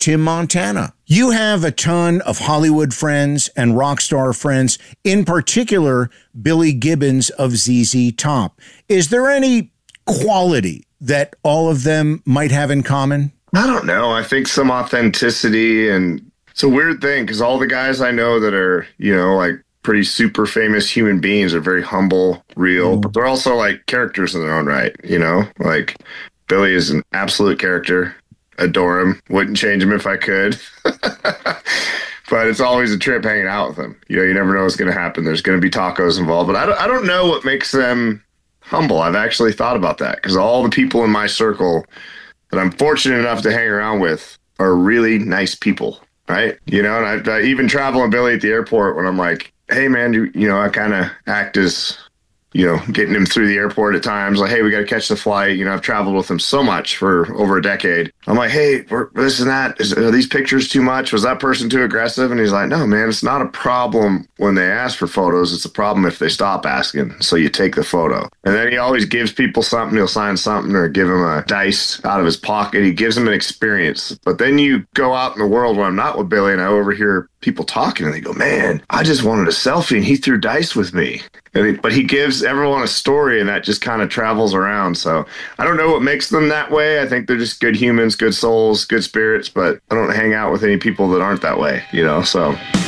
Tim Montana. You have a ton of Hollywood friends and rock star friends, in particular, Billy Gibbons of ZZ Top. Is there any quality that all of them might have in common? I don't know. I think some authenticity, and it's a weird thing because all the guys I know that are, like pretty super famous human beings are very humble, real, but they're also like characters in their own right, like Billy is an absolute character. Adore him. Wouldn't change him if I could. But it's always a trip hanging out with him. You never know what's going to happen. There's going to be tacos involved. But I don't know what makes them humble. I've actually thought about that because all the people in my circle that I'm fortunate enough to hang around with are really nice people, right? And I even travel with Billy at the airport when I'm like, hey, man, I kind of act as getting him through the airport at times, like, hey, we got to catch the flight. I've traveled with him so much for over a decade. I'm like, hey, this and that. Are these pictures too much? Was that person too aggressive? And he's like, no, man, it's not a problem when they ask for photos. It's a problem if they stop asking. So you take the photo. And then he always gives people something. He'll sign something or give him a dice out of his pocket. He gives them an experience. But then you go out in the world when I'm not with Billy and I overhear people talking and they go, man, I just wanted a selfie and he threw dice with me. But he gives everyone a story and that just kind of travels around. So I don't know what makes them that way. I think they're just good humans, good souls, good spirits, but I don't hang out with any people that aren't that way, so.